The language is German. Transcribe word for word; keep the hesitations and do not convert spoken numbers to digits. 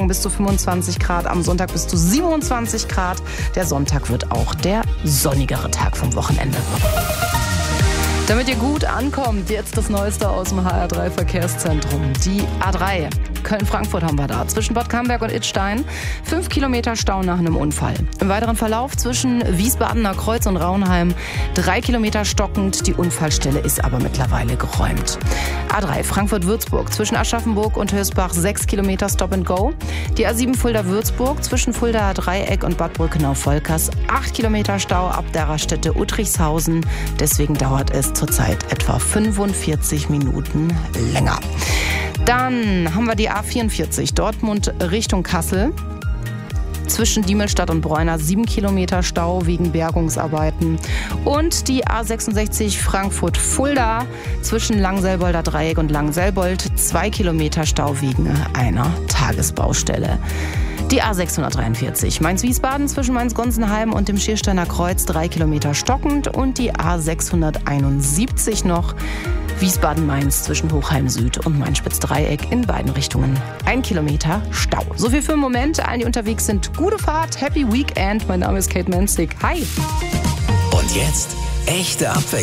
morgen bis zu fünfundzwanzig Grad, am Sonntag bis zu siebenundzwanzig Grad. Der Sonntag wird auch der sonnigere Tag vom Wochenende. Damit ihr gut ankommt, jetzt das Neueste aus dem H R drei Verkehrszentrum. Die A drei. Köln-Frankfurt haben wir da. Zwischen Bad Camberg und Idstein. Fünf Kilometer Stau nach einem Unfall. Im weiteren Verlauf zwischen Wiesbadener Kreuz und Raunheim. Drei Kilometer stockend. Die Unfallstelle ist aber mittlerweile geräumt. A drei Frankfurt-Würzburg. Zwischen Aschaffenburg und Hösbach. Sechs Kilometer Stop and Go. Die A sieben Fulda-Würzburg. Zwischen Fuldaer Dreieck und Bad Brückenau-Volkers. Acht Kilometer Stau ab der Raststätte Uttrichshausen. Deswegen dauert es zurzeit etwa fünfundvierzig Minuten länger. Dann haben wir die A vierundvierzig, Dortmund Richtung Kassel. Zwischen Diemelstadt und Bräuner sieben Kilometer Stau wegen Bergungsarbeiten. Und die A sechsundsechzig Frankfurt-Fulda zwischen Langselbolder Dreieck und Langselbold zwei Kilometer Stau wegen einer Tagesbaustelle. Die A sechshundertdreiundvierzig Mainz-Wiesbaden zwischen Mainz-Gonsenheim und dem Schiersteiner Kreuz drei Kilometer stockend. Und die A sechshunderteinundsiebzig noch Wiesbaden-Mainz zwischen Hochheim Süd und Main-Spitz-Dreieck in beiden Richtungen. Ein Kilometer Stau. So viel für den Moment. Allen, die unterwegs sind, gute Fahrt, Happy Weekend. Mein Name ist Kate Menzig. Hi. Und jetzt echte Abwechslung.